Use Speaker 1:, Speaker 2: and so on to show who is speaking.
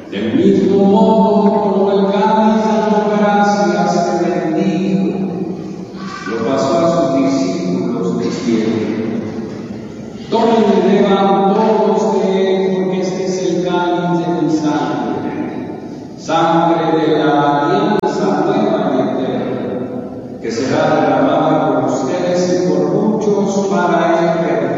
Speaker 1: Del mismo modo, como el cáliz dando gracias te bendijo, lo pasó a sus discípulos diciendo: tomen y beban todos de él, porque este es el cáliz de mi sangre, sangre de la alianza nueva y eterna, que será derramada por ustedes y por muchos para el perdón